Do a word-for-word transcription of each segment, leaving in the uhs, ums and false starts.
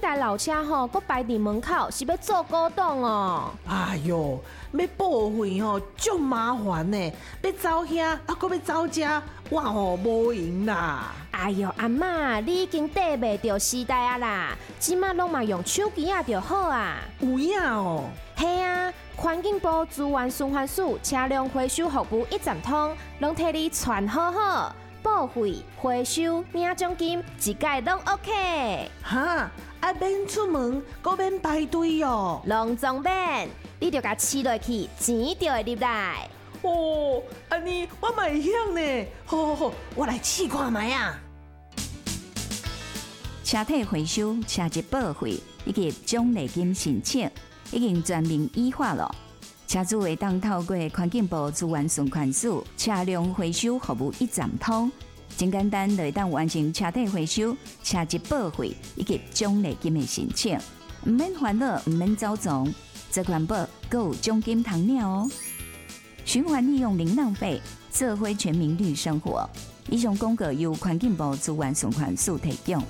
台老车吼，搁排伫门口，是要做古董哦。 哎哟，要报废吼，足麻烦呢。要走遐，啊，搁要走遮，我吼无闲啦。 哎哟，阿嬷，你已经跟袂着时代啊啦！即马拢嘛用手机啊就好啊。 有影哦。 嘿啊，环境部资源循环署车辆回收服务一站通，拢替你传好好，报废、回收、领奖金，一概拢 OK。 哈，啊免出门，搁免排队哦。 拢总免，你着甲饲落去，钱就会入来。 哦，安尼我嘛会晓呢。好好好，我来试看卖啊。 车体回收、车籍报废以及奖励金申请已经全面依法了。车主会当透过环境部资源循环署车辆回收服务一站通，真简单就会当完成车体回收、车籍报废以及奖励金的申请，唔免烦恼，唔免走总，这环保还有奖金通领哦。循环利用零浪费，社会全民绿生活。以上广告由环境部资源循环署提供。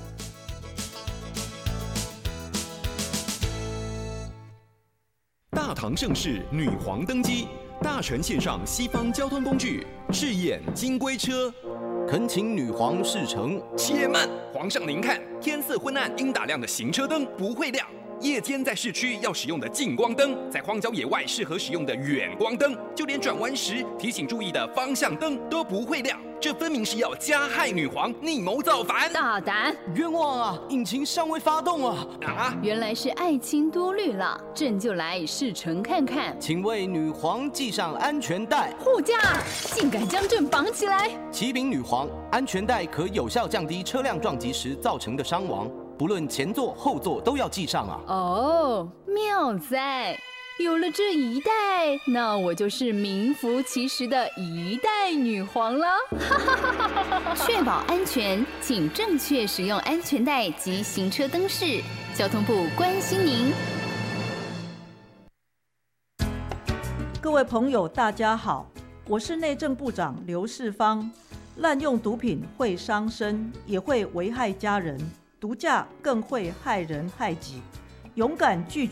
大唐盛世女皇登基，大臣献上西方交通工具，赤焰金龟车。 恳请女皇侍乘。 且慢，皇上您看，天色昏暗应打亮的行车灯不会亮，夜间在市区要使用的近光灯，在荒郊野外适合使用的远光灯，就连转弯时提醒注意的方向灯都不会亮，这分明是要加害女皇，逆谋造反！ 大胆！ 冤枉啊！引擎尚未发动啊！ 啊！ 原来是爱卿多虑了，朕就来试乘看看。 请为女皇系上安全带。 护驾，竟敢将朕绑起来！ 启禀女皇，安全带可有效降低车辆撞击时造成的伤亡，不论前座后座都要系上啊！ 哦，妙哉！有了这一代，那我就是名副其实的一代女皇了。确保安全，请正确使用安全带及行车灯饰。交通部关心您。 各位朋友，大家好，我是内政部长刘世芳。滥用毒品会伤身，也会危害家人，毒驾更会害人害己。勇敢拒绝